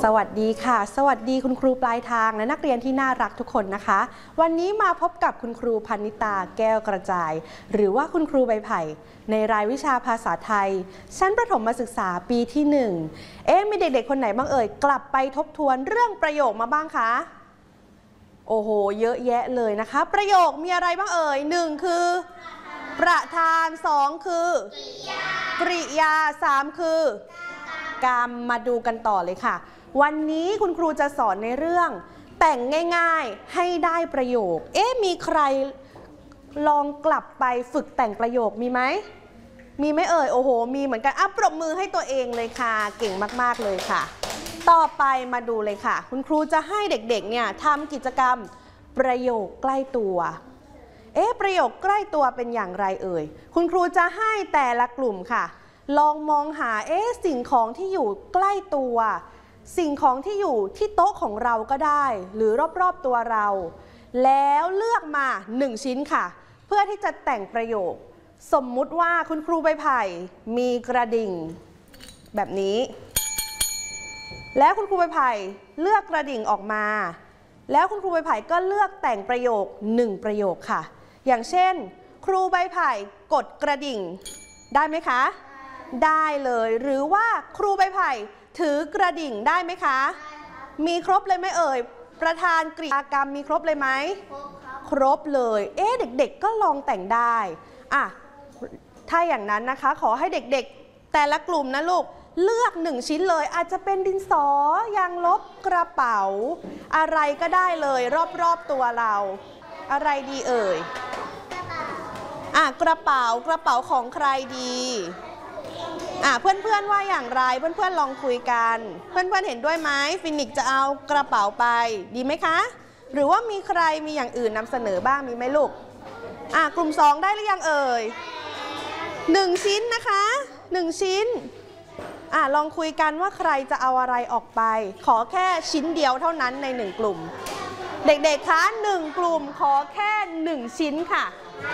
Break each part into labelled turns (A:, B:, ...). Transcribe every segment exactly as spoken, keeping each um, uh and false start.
A: สวัสดีค่ะสวัสดีคุณครูปลายทางและนักเรียนที่น่ารักทุกคนนะคะวันนี้มาพบกับคุณครูพนิตาแก้วกระจายหรือว่าคุณครูใบไผ่ในรายวิชาภาษาไทยชั้นประถมศึกษาปีที่หนึ่งเอ๊ะมีเด็กๆคนไหนบ้างเอ่ยกลับไปทบทวนเรื่องประโยคมาบ้างคะโอ้โหเยอะแยะเลยนะคะประโยคมีอะไรบ้างเอ่ยหนึ่งคือประธานสองคือกริยาสามคือกรรมมาดูกันต่อเลยค่ะวันนี้คุณครูจะสอนในเรื่องแต่งง่ายๆให้ได้ประโยคเอ๊ะมีใครลองกลับไปฝึกแต่งประโยคมีไหมมีไหมเอ่ยโอ้โหมีเหมือนกันอ่ะปรบมือให้ตัวเองเลยค่ะเก่งมากๆเลยค่ะต่อไปมาดูเลยค่ะคุณครูจะให้เด็กๆเนี่ยทำกิจกรรมประโยคใกล้ตัวเอ๊ะประโยคใกล้ตัวเป็นอย่างไรเอ่ยคุณครูจะให้แต่ละกลุ่มค่ะลองมองหาเอ๊ะสิ่งของที่อยู่ใกล้ตัวสิ่งของที่อยู่ที่โต๊ะของเราก็ได้หรือรอบๆตัวเราแล้วเลือกมาหนึ่งชิ้นค่ะเพื่อที่จะแต่งประโยคสมมุติว่าคุณครูใบไผ่มีกระดิ่งแบบนี้แล้วคุณครูใบไผ่เลือกกระดิ่งออกมาแล้วคุณครูใบไผ่ก็เลือกแต่งประโยคหนึ่งประโยคค่ะอย่างเช่นครูใบไผ่กดกระดิ่งได้ไหมคะได้เลยหรือว่าครูใบไผ่ถือกระดิ่งได้ไหมคะมีครบเลยไหมเอ่ยประธานกริยากรรมมีครบเลยไหมครบเลยเอ๊ะเด็กๆก็ลองแต่งได้อ่ะถ้าอย่างนั้นนะคะขอให้เด็กๆแต่ละกลุ่มนะลูกเลือกหนึ่งชิ้นเลยอาจจะเป็นดินสอยางลบกระเป๋าอะไรก็ได้เลยรอบๆตัวเราอะไรดีเอ่ยอ่ะกระเป๋ากระเป๋าของใครดีอ่ะเพื่อนๆว่าอย่างไรเพื่อนๆลองคุยกันเพื่อนๆเห็นด้วยไหมฟินิกจะเอากระเป๋าไปดีไหมคะหรือว่ามีใครมีอย่างอื่นนำเสนอบ้างมีไหมลูกอ่ะกลุ่มสองได้หรือยังเอ่ยหนึ่งชิ้นนะคะหนึ่งชิ้นอ่ะลองคุยกันว่าใครจะเอาอะไรออกไปขอแค่ชิ้นเดียวเท่านั้นในหนึ่งกลุ่มเด็กๆคะหนึ่งกลุ่มขอแค่หนึ่งชิ้นค่ะ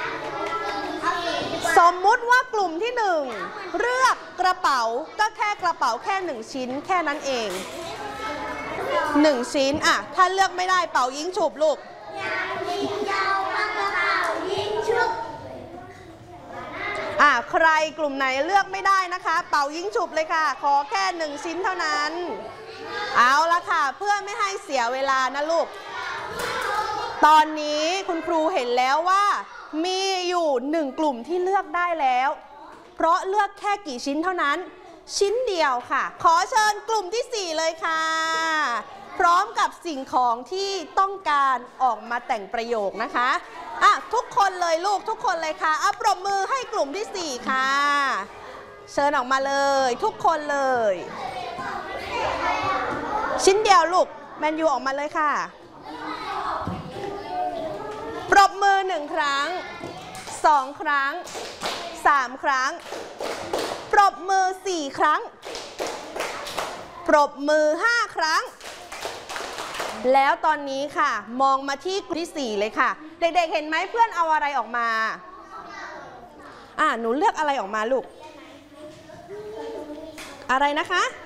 A: สมมุติว่ากลุ่มที่หนึ่งเลือกกระเป๋าก็แค่กระเป๋าแค่หนึ่งชิ้นแค่นั้นเองหนึ่งชิ้นอ่ะถ้าเลือกไม่ได้เป่ายิงฉุบลูกอ่ะใครกลุ่มไหนเลือกไม่ได้นะคะเป่ายิงฉุบเลยค่ะขอแค่หนึ่งชิ้นเท่านั้นเอาละค่ะเพื่อไม่ให้เสียเวลานะลูกตอนนี้คุณครูเห็นแล้วว่ามีอยู่หนึ่งกลุ่มที่เลือกได้แล้วเพราะเลือกแค่กี่ชิ้นเท่านั้นชิ้นเดียวค่ะขอเชิญกลุ่มที่สี่เลยค่ะพร้อมกับสิ่งของที่ต้องการออกมาแต่งประโยคนะคะอ่ะทุกคนเลยลูกทุกคนเลยค่ะอ่ะปรบมือให้กลุ่มที่สี่ค่ะเชิญออกมาเลยทุกคนเลยชิ้นเดียวลูกแมนยูออกมาเลยค่ะปรบมือหนึ่งครั้งสองครั้งสามครั้งปรบมือสี่ครั้งปรบมือห้าครั้งแล้วตอนนี้ค่ะมองมาที่กลุ่มที่สี่เลยค่ะเด็กๆเห็นไหมเพื่อนเอาอะไรออกมาอ่ะหนูเลือกอะไรออกมาลูกอะไรนะคะ